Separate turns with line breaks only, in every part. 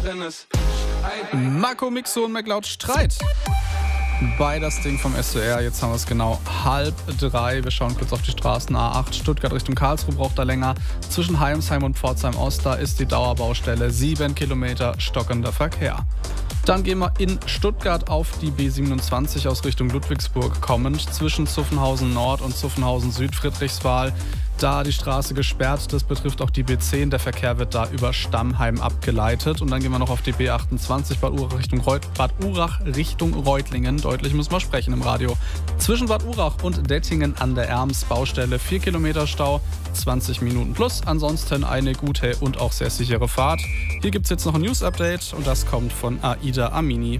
Marco, Mixo und McLeod Streit bei das Ding vom SWR. Jetzt haben wir es genau 2:30. Wir schauen kurz auf die Straßen. A8 Stuttgart Richtung Karlsruhe braucht da länger. Zwischen Heimsheim und Pforzheim Ost, da ist die Dauerbaustelle. 7 Kilometer stockender Verkehr. Dann gehen wir in Stuttgart auf die B27 aus Richtung Ludwigsburg kommend. Zwischen Zuffenhausen Nord und Zuffenhausen Süd Friedrichswal. Da die Straße gesperrt, das betrifft auch die B10. Der Verkehr wird da über Stammheim abgeleitet. Und dann gehen wir noch auf die B28 Bad Urach Richtung Reutlingen. Deutlich muss man sprechen im Radio. Zwischen Bad Urach und Dettingen an der Erms Baustelle 4 Kilometer Stau, 20 Minuten plus. Ansonsten eine gute und auch sehr sichere Fahrt. Hier gibt es jetzt noch ein News-Update und das kommt von Aida Amini.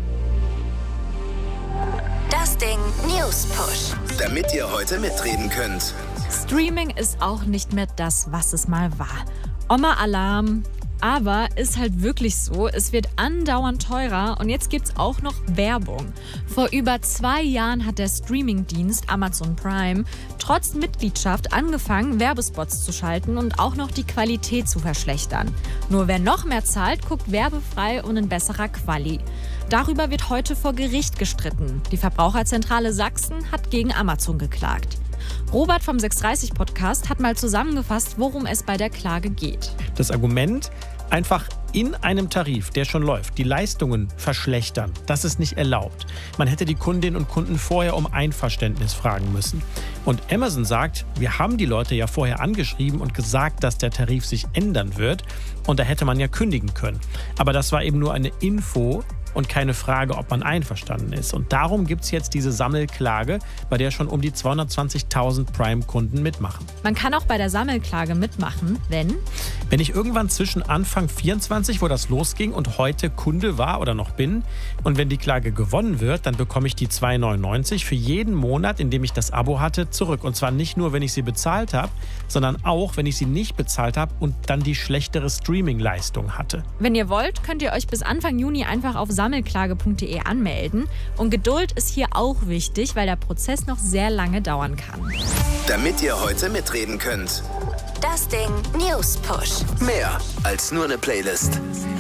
Das Ding News Push.
Damit ihr heute mitreden könnt.
Streaming ist auch nicht mehr das, was es mal war. Oma-Alarm. Aber ist halt wirklich so, es wird andauernd teurer und jetzt gibt's auch noch Werbung. Vor über 2 Jahren hat der Streamingdienst Amazon Prime trotz Mitgliedschaft angefangen, Werbespots zu schalten und auch noch die Qualität zu verschlechtern. Nur wer noch mehr zahlt, guckt werbefrei und in besserer Quali. Darüber wird heute vor Gericht gestritten. Die Verbraucherzentrale Sachsen hat gegen Amazon geklagt. Robert vom 630-Podcast hat mal zusammengefasst, worum es bei der Klage geht.
Das Argument: einfach in einem Tarif, der schon läuft, die Leistungen verschlechtern. Das ist nicht erlaubt. Man hätte die Kundinnen und Kunden vorher um Einverständnis fragen müssen. Und Amazon sagt, wir haben die Leute ja vorher angeschrieben und gesagt, dass der Tarif sich ändern wird. Und da hätte man ja kündigen können. Aber das war eben nur eine Info und keine Frage, ob man einverstanden ist. Und darum gibt es jetzt diese Sammelklage, bei der schon um die 220.000 Prime-Kunden mitmachen.
Man kann auch bei der Sammelklage mitmachen, wenn
ich irgendwann zwischen Anfang 24, wo das losging, und heute Kunde war oder noch bin, und wenn die Klage gewonnen wird, dann bekomme ich die 2,99 für jeden Monat, in dem ich das Abo hatte, zurück. Und zwar nicht nur, wenn ich sie bezahlt habe, sondern auch, wenn ich sie nicht bezahlt habe und dann die schlechtere Streaming-Leistung hatte.
Wenn ihr wollt, könnt ihr euch bis Anfang Juni einfach auf sammelklage.de anmelden. Und Geduld ist hier auch wichtig, weil der Prozess noch sehr lange dauern kann.
Damit ihr heute mitreden könnt.
Das Ding News Push.
Mehr als nur eine Playlist.